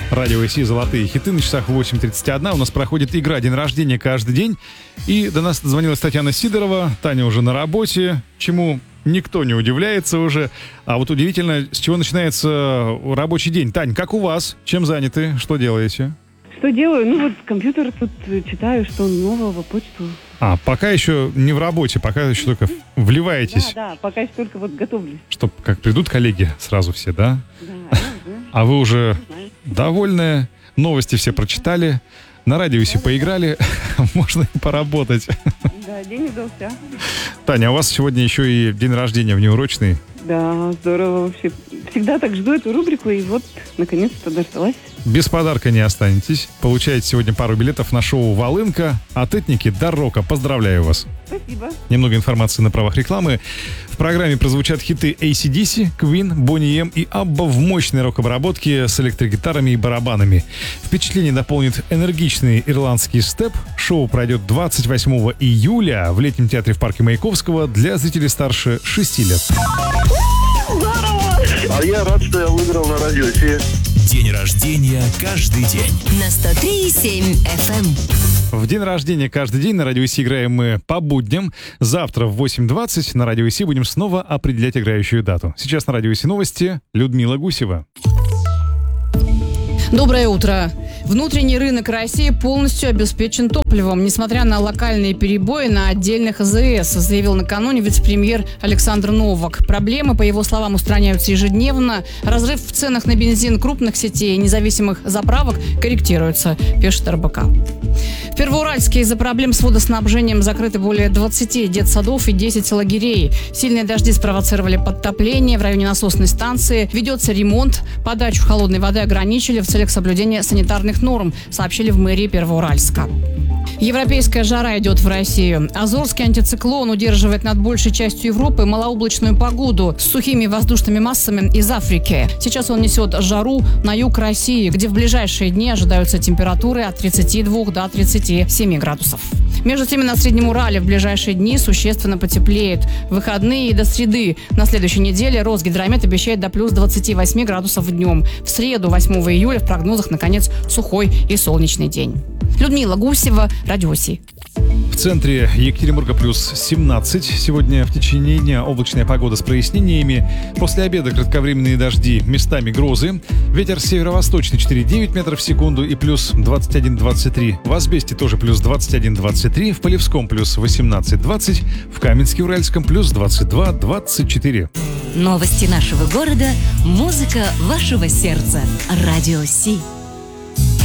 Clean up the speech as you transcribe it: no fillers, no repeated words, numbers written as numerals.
Радио ИСИ «Золотые хиты» на часах 8:31. У нас проходит игра «День рождения» каждый день. И до нас дозвонилась Татьяна Сидорова. Таня уже на работе, чему никто не удивляется уже. А вот удивительно, с чего начинается рабочий день. Тань, как у вас? Чем заняты? Что делаете? Что делаю? Ну вот компьютер тут читаю, что нового, почту. Пока еще не в работе, пока еще только вливаетесь. Да, пока еще только вот готовлюсь. Чтоб как придут коллеги сразу все, да? Да. А вы уже довольные, новости все прочитали, на радиусе поиграли, можно и поработать. Да, день удался. Таня, а у вас сегодня еще и день рождения внеурочный. Да, здорово вообще. Всегда так жду эту рубрику, и вот, наконец-то дождалась. Без подарка не останетесь. Получаете сегодня пару билетов на шоу «Волынка» от Этники до рока. Поздравляю вас. Спасибо. Немного информации на правах рекламы. В программе прозвучат хиты AC/DC, Queen, Boney M и Abba в мощной рок-обработке с электрогитарами и барабанами. Впечатление дополнит энергичный ирландский степ. Шоу пройдет 28 июля в летнем театре в парке Маяковского для зрителей старше 6 лет. А я рад, что я выиграл на радио ИСИ. День рождения каждый день. На 103,7 FM. В день рождения каждый день на радио ИСИ играем мы по будням. Завтра в 8:20 на радио ИСИ будем снова определять играющую дату. Сейчас на радио ИСИ новости. Людмила Гусева. Доброе утро. Внутренний рынок России полностью обеспечен топливом, несмотря на локальные перебои на отдельных АЗС, заявил накануне вице-премьер Александр Новак. Проблемы, по его словам, устраняются ежедневно. Разрыв в ценах на бензин крупных сетей и независимых заправок корректируется, пишет РБК. В Первоуральске из-за проблем с водоснабжением закрыты более 20 детсадов и 10 лагерей. Сильные дожди спровоцировали подтопление в районе насосной станции. Ведется ремонт. Подачу холодной воды ограничили в целях соблюдения санитарных норм, сообщили в мэрии Первоуральска. Европейская жара идет в Россию. Азорский антициклон удерживает над большей частью Европы малооблачную погоду с сухими воздушными массами из Африки. Сейчас он несет жару на юг России, где в ближайшие дни ожидаются температуры от 32 до 37 градусов. Между тем, на Среднем Урале в ближайшие дни существенно потеплеет. В выходные и до среды. На следующей неделе Росгидромет обещает до плюс 28 градусов днем. В среду, 8 июля, в прогнозах, наконец, сухой и солнечный день. Людмила Гусева, Радио ИСИ. В центре Екатеринбурга плюс 17. Сегодня в течение дня облачная погода с прояснениями. После обеда кратковременные дожди, местами грозы. Ветер северо-восточный 4,9 метров в секунду и плюс 21-23. В Асбесте тоже плюс 21-23. В Полевском плюс 18-20. В Каменске-Уральском плюс 22-24. Новости нашего города, музыка вашего сердца. Радио ИСИ.